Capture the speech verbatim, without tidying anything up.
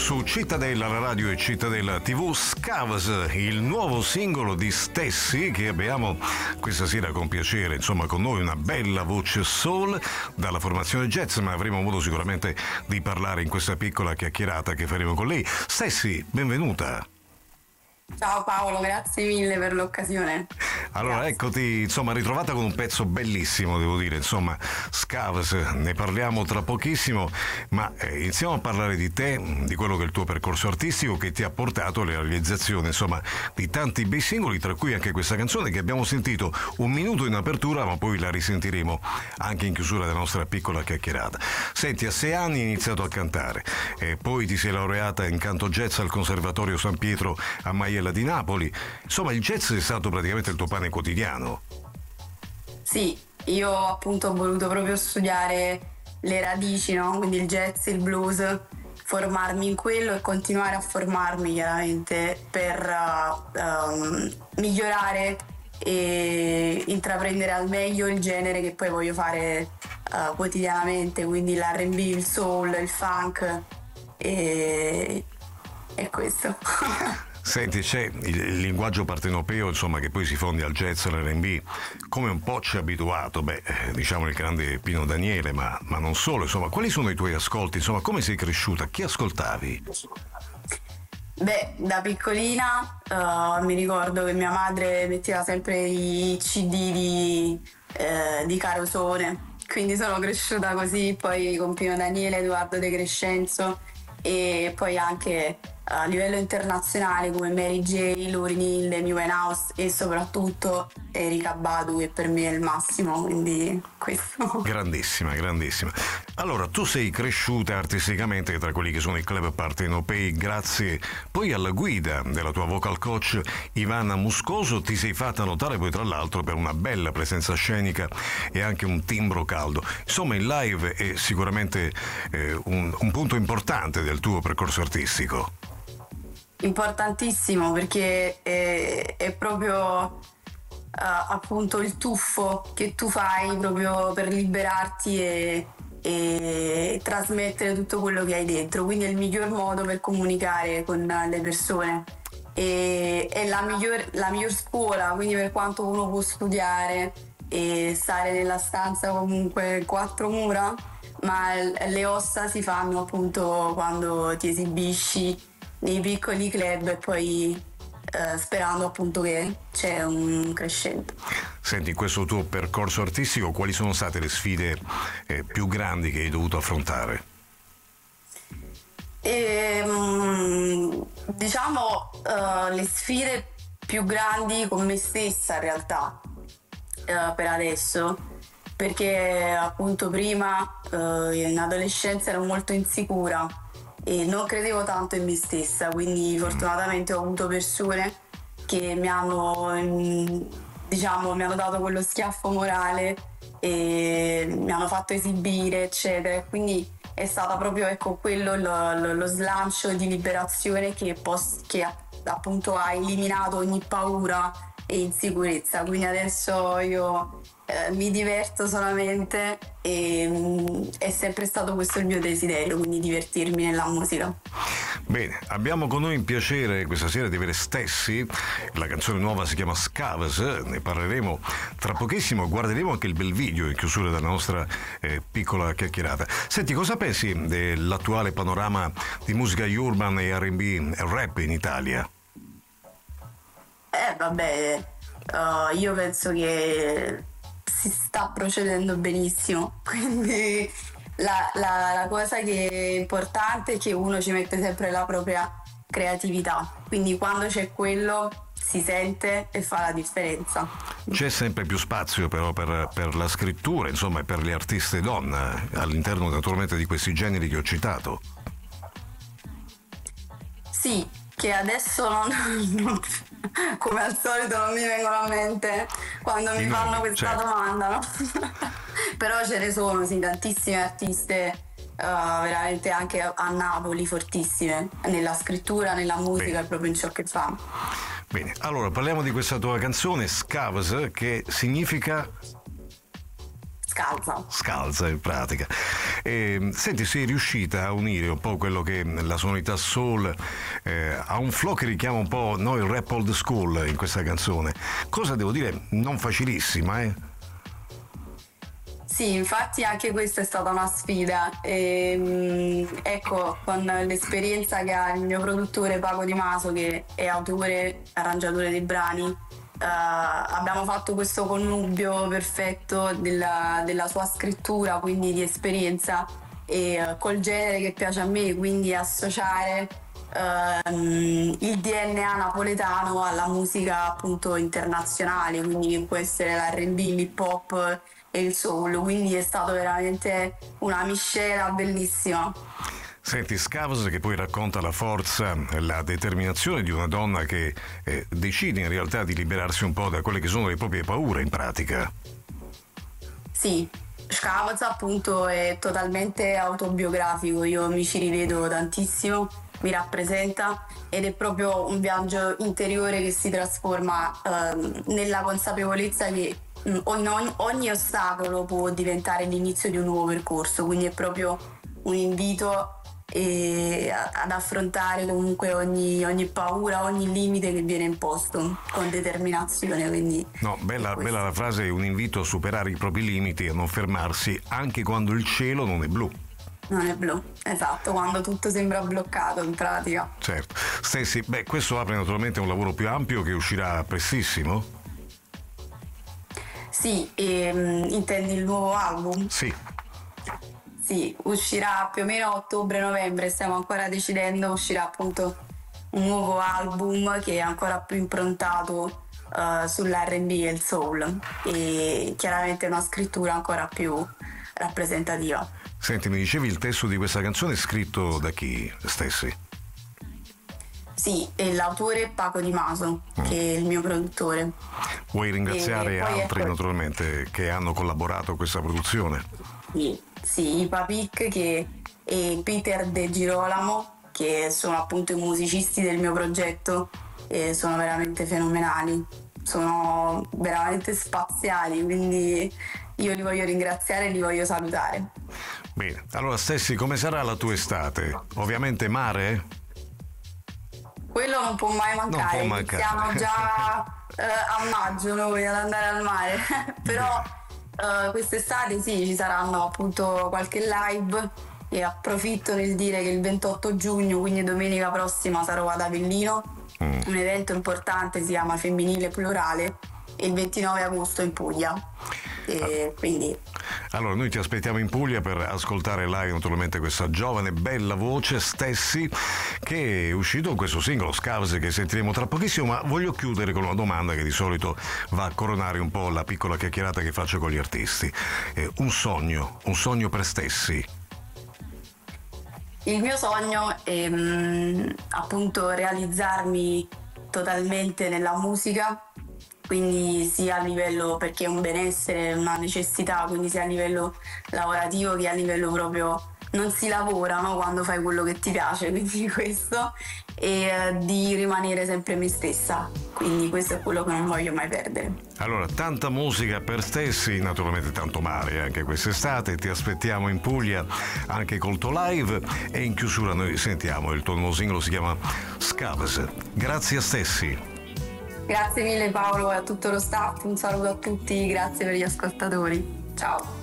Su Cittadella, la radio e Cittadella tivù, Scavs, il nuovo singolo di Stessi che abbiamo questa sera con piacere, insomma con noi una bella voce soul dalla formazione jazz, ma avremo modo sicuramente di parlare in questa piccola chiacchierata che faremo con lei. Stessi, benvenuta. Ciao Paolo, grazie mille per l'occasione. Allora, grazie. Eccoti, insomma, ritrovata con un pezzo bellissimo, devo dire, insomma, Scavs, ne parliamo tra pochissimo, ma eh, iniziamo a parlare di te, di quello che è il tuo percorso artistico che ti ha portato alla realizzazione, insomma, di tanti bei singoli, tra cui anche questa canzone che abbiamo sentito un minuto in apertura, ma poi la risentiremo anche in chiusura della nostra piccola chiacchierata. Senti, a sei anni hai iniziato a cantare, e poi ti sei laureata in canto jazz al Conservatorio San Pietro a Maiella di Napoli. Insomma, il jazz è stato praticamente il tuo pane quotidiano. Sì, io appunto ho voluto proprio studiare le radici, no? Quindi il jazz, il blues, formarmi in quello e continuare a formarmi chiaramente per uh, um, migliorare e intraprendere al meglio il genere che poi voglio fare uh, quotidianamente, quindi l'R and B, il soul, il funk e, e questo. Senti, c'è il, il linguaggio partenopeo, insomma, che poi si fonde al jazz, all'R and B, come un po' ci ha abituato, beh, diciamo il grande Pino Daniele, ma, ma non solo, insomma, quali sono i tuoi ascolti, insomma, come sei cresciuta, chi ascoltavi? Beh, da piccolina uh, mi ricordo che mia madre metteva sempre i C D di, eh, di Carosone, quindi sono cresciuta così, poi con Pino Daniele, Edoardo De Crescenzo e poi anche a livello internazionale come Mary J, Lauryn Hill, Amy Winehouse e soprattutto Erykah Badu, che per me è il massimo, quindi questo. Grandissima, grandissima. Allora, tu sei cresciuta artisticamente tra quelli che sono i club partenopei grazie poi alla guida della tua vocal coach Ivana Muscoso, ti sei fatta notare poi tra l'altro per una bella presenza scenica e anche un timbro caldo. Insomma, il live è sicuramente eh, un, un punto importante del tuo percorso artistico. Importantissimo, perché è, è proprio uh, appunto il tuffo che tu fai proprio per liberarti e, e trasmettere tutto quello che hai dentro, quindi è il miglior modo per comunicare con le persone e è la miglior, la miglior scuola, quindi per quanto uno può studiare e stare nella stanza comunque quattro mura, ma le ossa si fanno appunto quando ti esibisci nei piccoli club e poi eh, sperando appunto che c'è un crescendo. Senti, in questo tuo percorso artistico quali sono state le sfide eh, più grandi che hai dovuto affrontare? E, mh, diciamo uh, le sfide più grandi con me stessa in realtà uh, per adesso, perché appunto prima uh, in adolescenza ero molto insicura e non credevo tanto in me stessa, quindi fortunatamente ho avuto persone che mi hanno diciamo mi hanno dato quello schiaffo morale e mi hanno fatto esibire eccetera, quindi è stata proprio ecco quello lo, lo, lo slancio di liberazione che, pos- che appunto ha eliminato ogni paura e insicurezza, quindi adesso io eh, mi diverto solamente e mh, è sempre stato questo il mio desiderio, quindi divertirmi nella musica. Bene, abbiamo con noi in piacere questa sera di avere Stessi, la canzone nuova si chiama Scavs, ne parleremo tra pochissimo, guarderemo anche il bel video in chiusura della nostra eh, piccola chiacchierata. Senti, cosa pensi dell'attuale panorama di musica urban e R and B e rap in Italia? Eh vabbè, uh, io penso che si sta procedendo benissimo, quindi la, la, la cosa che è importante è che uno ci mette sempre la propria creatività, quindi quando c'è quello si sente e fa la differenza. C'è sempre più spazio però per, per la scrittura, insomma, e per le artiste donne all'interno naturalmente di questi generi che ho citato. Sì, che adesso non, non, come al solito non mi vengono a mente quando mi no, fanno questa certo. domanda, no? Però ce ne sono, sì, tantissime artiste uh, veramente anche a Napoli fortissime nella scrittura, nella musica e proprio in ciò che fanno. Bene, allora parliamo di questa tua canzone Scavs, che significa scalza. Scalza in pratica. E, senti, sei riuscita a unire un po' quello che è la sonorità soul eh, a un flow che richiama un po' no, il rap old school in questa canzone. Cosa devo dire? Non facilissima, eh? Sì, infatti anche questa è stata una sfida. E, ecco, con l'esperienza che ha il mio produttore Paco Di Maso, che è autore, arrangiatore dei brani, Uh, abbiamo fatto questo connubio perfetto della, della sua scrittura, quindi di esperienza, e uh, col genere che piace a me, quindi associare uh, il D N A napoletano alla musica appunto internazionale, quindi che può essere l'R and B, l'hip hop e il soul, quindi è stato veramente una miscela bellissima. Senti, Scavs che poi racconta la forza e la determinazione di una donna che eh, decide in realtà di liberarsi un po' da quelle che sono le proprie paure in pratica. Sì, Scavs appunto è totalmente autobiografico, io mi ci rivedo tantissimo, mi rappresenta ed è proprio un viaggio interiore che si trasforma eh, nella consapevolezza che mh, ogni, ogni ostacolo può diventare l'inizio di un nuovo percorso, quindi è proprio un invito e ad affrontare comunque ogni, ogni paura, ogni limite che viene imposto con determinazione. Quindi no, bella, bella la frase, un invito a superare i propri limiti e a non fermarsi anche quando il cielo non è blu. Non è blu, esatto, quando tutto sembra bloccato in pratica. Certo. Stessi, beh, questo apre naturalmente un lavoro più ampio che uscirà prestissimo? Sì, e, um, intendi il nuovo album? Sì. Sì, uscirà più o meno a ottobre-novembre, stiamo ancora decidendo, uscirà appunto un nuovo album che è ancora più improntato uh, sull'R and B e il soul e chiaramente una scrittura ancora più rappresentativa. Senti, mi dicevi il testo di questa canzone è scritto da chi, Stessi? Sì, e l'autore è Paco Di Maso, mm. che è il mio produttore. Vuoi ringraziare altri ecco, naturalmente che hanno collaborato a questa produzione? Sì. Sì, Papic che, e Peter De Girolamo, che sono appunto i musicisti del mio progetto e sono veramente fenomenali, sono veramente spaziali, quindi io li voglio ringraziare e li voglio salutare. Bene, allora Stessi, come sarà la tua estate? Ovviamente mare? Quello non può mai mancare, non può mancare. Siamo già eh, a maggio noi ad andare al mare, però... Uh, quest'estate sì, ci saranno appunto qualche live e approfitto nel dire che il ventotto giugno, quindi domenica prossima, sarò ad Avellino, mm. un evento importante, si chiama Femminile Plurale, e il ventinove agosto in Puglia. E quindi allora noi ti aspettiamo in Puglia per ascoltare live naturalmente questa giovane bella voce Stessi, che è uscito con questo singolo Scavs che sentiremo tra pochissimo, ma voglio chiudere con una domanda che di solito va a coronare un po' la piccola chiacchierata che faccio con gli artisti. Eh, un sogno, un sogno per Stessi. Il mio sogno è mh, appunto realizzarmi totalmente nella musica, quindi sia a livello, perché è un benessere, una necessità, quindi sia a livello lavorativo che a livello proprio non si lavora, no? Quando fai quello che ti piace, quindi questo, e eh, di rimanere sempre me stessa, quindi questo è quello che non voglio mai perdere. Allora, tanta musica per Stessi, naturalmente tanto mare anche quest'estate, ti aspettiamo in Puglia anche col tuo live e in chiusura noi sentiamo il tuo nuovo singolo, si chiama Scavs. Grazie a Stessi. Grazie mille Paolo e a tutto lo staff, un saluto a tutti, grazie per gli ascoltatori, ciao.